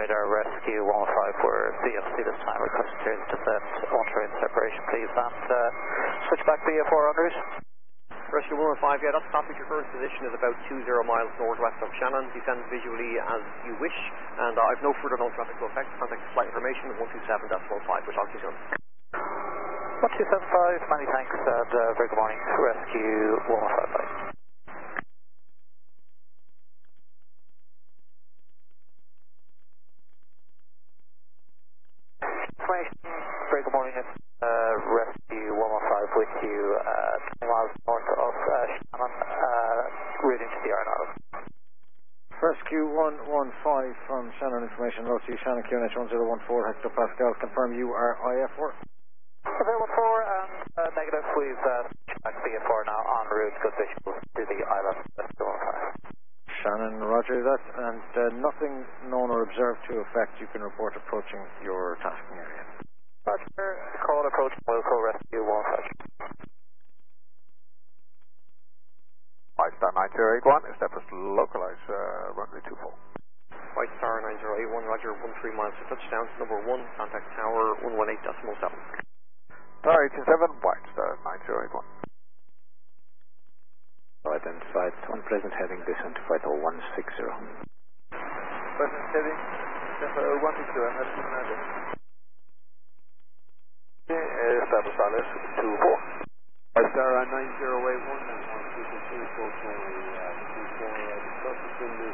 radar rescue 115, we're VFC this time, request clearance descent, on train separation please, and switch back VFR en route. Rescue 115, yeah, that's traffic. Your current position is about 20 miles northwest of Shannon. Descend visually as you wish, and I've no further known traffic to affect. Contact flight information 127.5, which I'll keep you on. 1275, many thanks, and very good morning, rescue 115, bye. Very good morning, it's rescue 115 with you, 20 miles north of Shannon, routing to the Iron Islands. Rescue 115 from Shannon information, low C Shannon QNH 1014 hectopascals, confirm you are IF4. Available and negative, we've switched back VFR now en route, good visuals to the island, rescue 115. Shannon, roger that, and nothing known or observed to affect, you can report approaching your tasking area. Roger, call approach, Wilco rescue 115. White Star 9081, establish localize runway 24. White Star 9081, roger, 13 miles to touchdown, number 1, contact tower 118.7. Tower 187, White Star 9081. Identified, on present heading descent to flight 0160. Present heading, descent 0160, I'm heading to United. Establish Alice 24. White Star 9081, and 122, close to 24, the subsequent is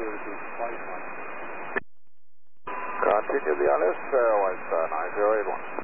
110 to 5 miles. Continue the Alice, White Star 9081.